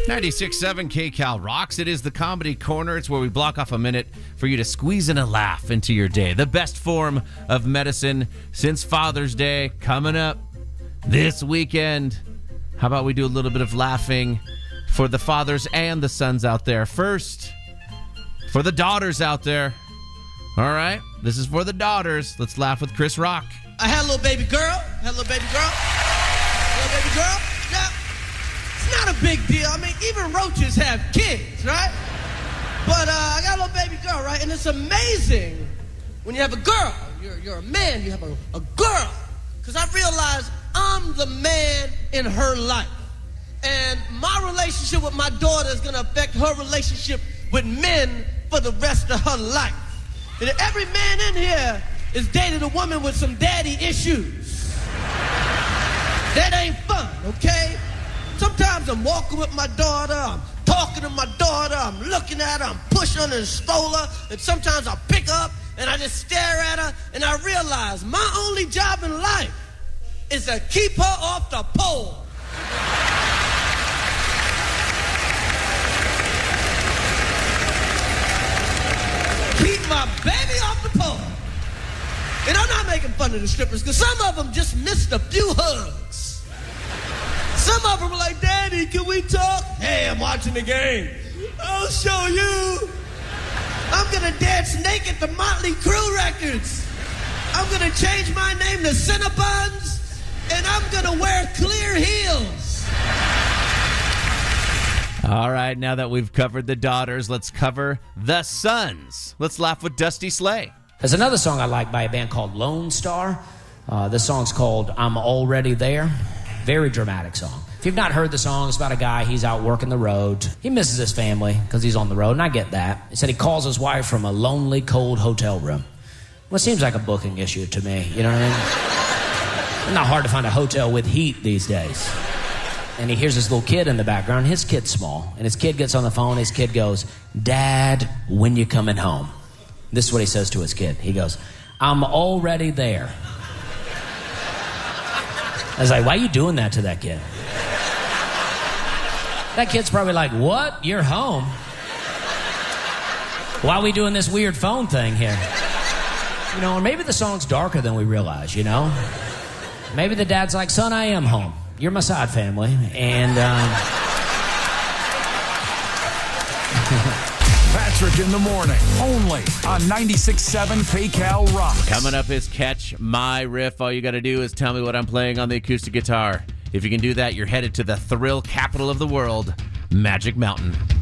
96.7 KCal rocks. It is the Comedy Corner. It's where we block off a minute for you to squeeze in a laugh into your day. The best form of medicine since Father's Day coming up this weekend. How about we do a little bit of laughing for the fathers and the sons out there? First, for the daughters out there. All right, this is for the daughters. Let's laugh with Chris Rock. I had a little baby girl. Yeah. It's not a big deal. I mean, even roaches have kids, right? But I got a little baby girl, right? And it's amazing when you have a girl. You're a man, you have a girl. Because I realized I'm the man in her life. And my relationship with my daughter is going to affect her relationship with men for the rest of her life. And every man in here is dating a woman with some daddy issues. That ain't fun, okay? Sometimes I'm walking with my daughter, I'm talking to my daughter, I'm looking at her, I'm pushing her and stole her, and sometimes I pick her up and I just stare at her and I realize my only job in life is to keep her off the pole. Keep my baby off the pole. And I'm not making fun of the strippers because some of them just missed a few hugs. Some of them are like, Daddy, can we talk? Hey, I'm watching the game. I'll show you. I'm going to dance naked to Motley Crue records. I'm going to change my name to Cinnabons, and I'm going to wear clear heels. All right, now that we've covered the daughters, let's cover the sons. Let's laugh with Dusty Slay. There's another song I like by a band called Lone Star. This song's called I'm Already There. Very dramatic song. If you've not heard the song, it's about a guy, he's out working the road. He misses his family because he's on the road, and I get that. He said he calls his wife from a lonely, cold hotel room. Well, it seems like a booking issue to me, you know what I mean? It's not hard to find a hotel with heat these days. And he hears this little kid in the background. His kid's small, and his kid gets on the phone. His kid goes, Dad, when you coming home? This is what he says to his kid. He goes, I'm already there. I was like, why are you doing that to that kid? That kid's probably like, what? You're home? Why are we doing this weird phone thing here? You know, or maybe the song's darker than we realize, you know? Maybe the dad's like, son, I am home. You're my side family. And, Patrick in the morning, only on 96.7 KCal rocks. Coming up is Catch My Riff. All you got to do is tell me what I'm playing on the acoustic guitar. If you can do that, you're headed to the thrill capital of the world, Magic Mountain.